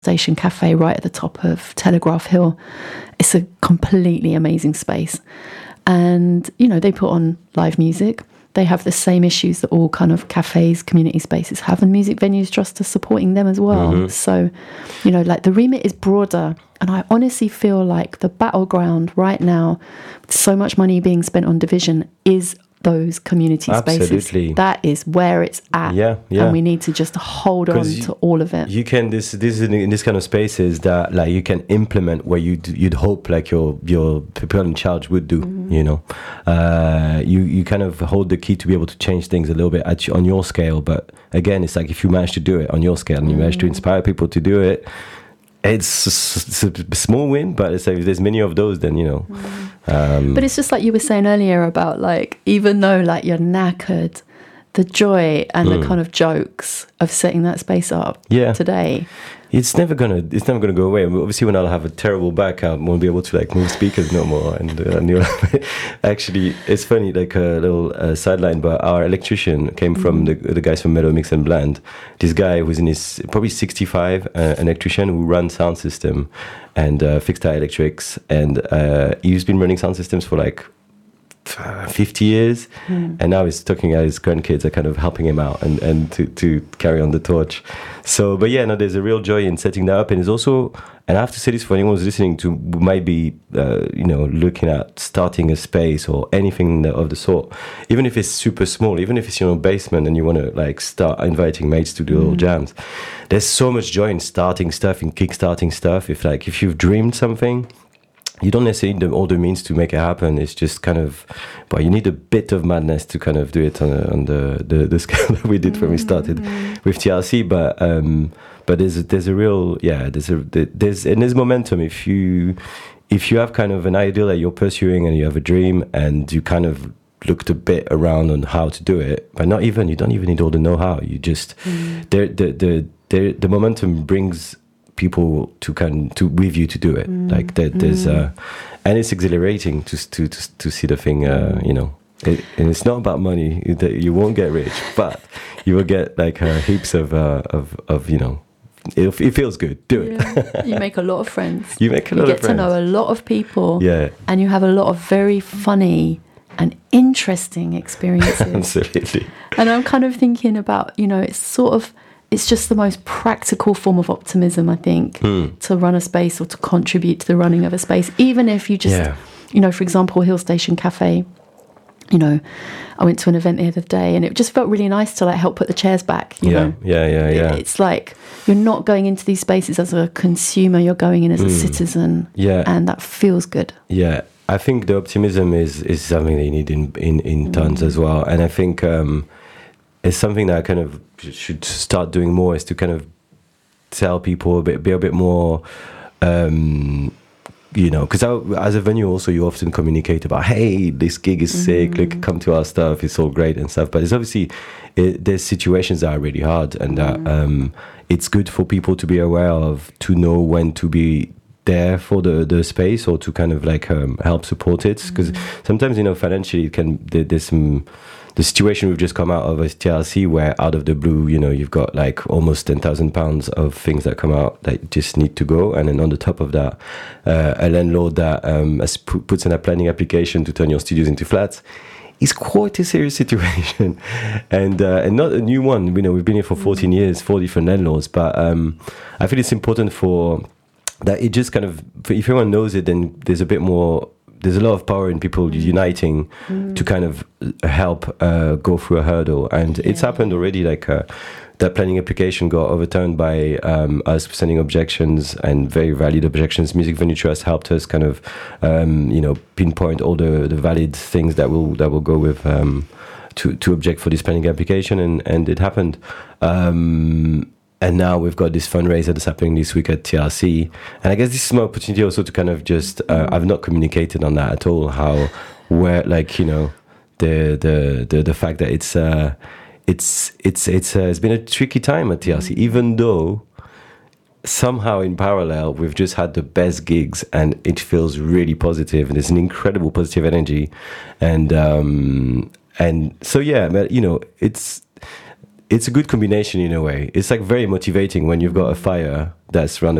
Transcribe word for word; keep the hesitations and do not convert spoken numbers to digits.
Station Cafe right at the top of Telegraph Hill. It's a completely amazing space. And, you know, they put on live music. They have the same issues that all kind of cafes, community spaces have, and Music Venues Trust are supporting them as well. Mm-hmm. So, you know, like the remit is broader. And I honestly feel like the battleground right now, with so much money being spent on division, is those community Absolutely. spaces. That is where it's at. Yeah, yeah. And we need to just hold on you, to all of it. You can this this is in this kind of spaces that like you can implement where you you'd hope like your your people in charge would do. Mm-hmm. You know, uh, you you kind of hold the key to be able to change things a little bit at, on your scale. But again, it's like if you manage to do it on your scale and you mm-hmm. manage to inspire people to do it. It's, it's a small win, but it's like if there's many of those, then you know. Mm. Um, but it's just like you were saying earlier about like even though like you're knackered, the joy and mm. the kind of jokes of setting that space up yeah. today. It's never gonna. It's never gonna go away. Obviously, when I'll have a terrible back, I won't be able to like move speakers no more. And, uh, and you'll actually, it's funny, like a little uh, sideline. But our electrician came mm-hmm. from the the guys from Mellow Mix and Blend. This guy who's in his probably sixty-five, uh, an electrician who runs sound system and uh, fixed tire electrics, and uh, he's been running sound systems for like fifty years, mm. and now he's talking at his grandkids are kind of helping him out and, and to, to carry on the torch. So, but yeah, no, there's a real joy in setting that up, and it's also, and I have to say this for anyone who's listening to who might be, uh, you know, looking at starting a space or anything of the sort, even if it's super small, even if it's in your basement and you want to like start inviting mates to do mm. little jams, there's so much joy in starting stuff, in kickstarting stuff. If like if you've dreamed something, you don't necessarily need all the means to make it happen. It's just kind of, but you need a bit of madness to kind of do it on, a, on the, the, the scale that we did when we started mm-hmm. with T L C. But um, but there's a, there's a real yeah there's a there's and there's momentum if you if you have kind of an idea that you're pursuing and you have a dream and you kind of looked a bit around on how to do it, but not even you don't even need all the know-how. You just mm. the the the the the momentum brings people to kind to with you to do it mm. like that there's mm. uh and it's exhilarating to to to, to see the thing uh you know it, and it's not about money. That you won't get rich, but you will get like uh, heaps of uh of of you know it, it feels good. Do it. Yeah. You make a lot of friends. You make a lot you of get friends. to know a lot of people. Yeah. And you have a lot of very funny and interesting experiences. Absolutely. And I'm kind of thinking about, you know, it's sort of it's just the most practical form of optimism, I think, mm. to run a space or to contribute to the running of a space. Even if you just, yeah. you know, for example, Hill Station Cafe, you know, I went to an event the other day and it just felt really nice to like help put the chairs back, you yeah, know. Yeah, yeah, yeah. It's like you're not going into these spaces as a consumer, you're going in as mm. a citizen. Yeah. And that feels good. Yeah. I think the optimism is, is something they need in, in, in tons mm. as well. And I think... Um, it's something that I kind of should start doing more, is to kind of tell people a bit, be a bit more, um, you know, because as a venue also you often communicate about, hey, this gig is sick, mm-hmm. like come to our stuff, it's all great and stuff. But it's obviously, it, there's situations that are really hard and that mm-hmm. um, it's good for people to be aware of, to know when to be there for the, the space or to kind of like um, help support it. Because mm-hmm. sometimes, you know, financially it can, there, there's some... The situation we've just come out of is T L C, where out of the blue, you know, you've got like almost ten thousand pounds of things that come out that just need to go. And then on the top of that, uh, a landlord that um, has pu- puts in a planning application to turn your studios into flats is quite a serious situation. and uh, and not a new one. You know, we've been here for fourteen years, four different landlords. But um, I feel it's important for that it just kind of, if everyone knows it, then there's a bit more... There's a lot of power in people mm. uniting mm. to kind of help uh, go through a hurdle. And yeah. it's happened already, like uh, that planning application got overturned by um, us sending objections, and very valid objections. Music Venue Trust helped us kind of, um, you know, pinpoint all the, the valid things that will that will go with um, to, to object for this planning application, and, and it happened. Um, And now we've got this fundraiser that's happening this week at T L C. And I guess this is my opportunity also to kind of just, uh, I've not communicated on that at all, how, where, like, you know, the the the, the fact that it's, uh, it's, it's, it's, uh, it's been a tricky time at T L C, even though somehow in parallel, we've just had the best gigs and it feels really positive and there's an incredible positive energy. And, um, and so, yeah, you know, it's, it's a good combination in a way. It's like very motivating when you've got a fire that's around